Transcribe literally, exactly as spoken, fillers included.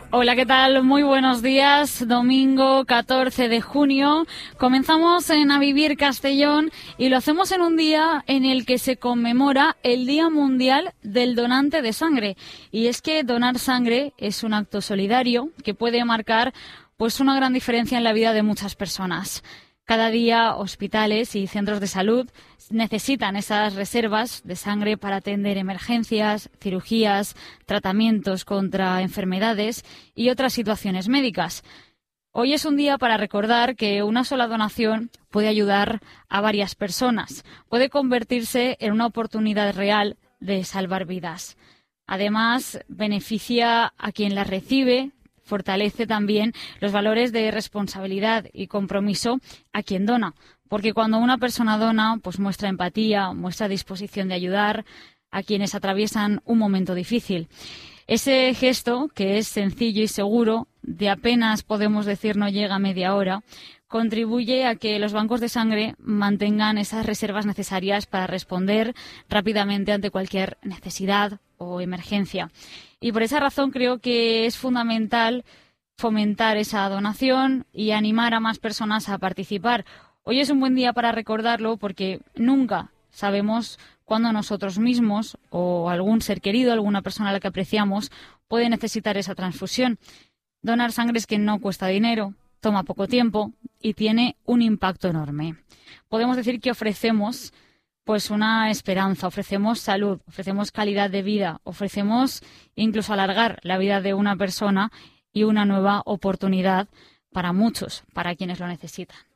Hola, ¿qué tal? Muy buenos días. Domingo catorce de junio. Comenzamos en A Vivir Castellón y lo hacemos en un día en el que se conmemora el Día Mundial del Donante de Sangre. Y es que donar sangre es un acto solidario que puede marcar pues una gran diferencia en la vida de muchas personas. Cada día hospitales y centros de salud necesitan esas reservas de sangre para atender emergencias, cirugías, tratamientos contra enfermedades y otras situaciones médicas. Hoy es un día para recordar que una sola donación puede ayudar a varias personas, puede convertirse en una oportunidad real de salvar vidas. Además, beneficia a quien la recibe, fortalece también los valores de responsabilidad y compromiso a quien dona, porque cuando una persona dona, pues muestra empatía, muestra disposición de ayudar a quienes atraviesan un momento difícil. Ese gesto, que es sencillo y seguro, de apenas podemos decir no llega a media hora, contribuye a que los bancos de sangre mantengan esas reservas necesarias para responder rápidamente ante cualquier necesidad o emergencia. Y por esa razón creo que es fundamental fomentar esa donación y animar a más personas a participar. Hoy es un buen día para recordarlo porque nunca sabemos cuándo nosotros mismos o algún ser querido, alguna persona a la que apreciamos, puede necesitar esa transfusión. Donar sangre es que no cuesta dinero, toma poco tiempo y tiene un impacto enorme. Podemos decir que ofrecemos pues una esperanza, ofrecemos salud, ofrecemos calidad de vida, ofrecemos incluso alargar la vida de una persona y una nueva oportunidad para muchos, para quienes lo necesitan.